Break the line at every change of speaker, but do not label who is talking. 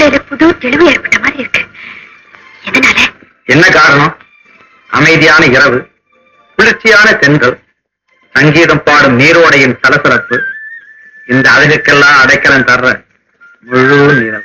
மூளையில புது தெளிவு ஏற்பட்ட மாதிரி இருக்கு. எதனால?
என்ன காரணம்? அமைதியான இரவு, குளிர்ச்சியான தென்றல், சங்கீதம் பாடும் நீரோடையின் சலசலப்பு, இந்த அழகுக்கெல்லாம் அடைக்கலம் தர்ற முழு நிலம்.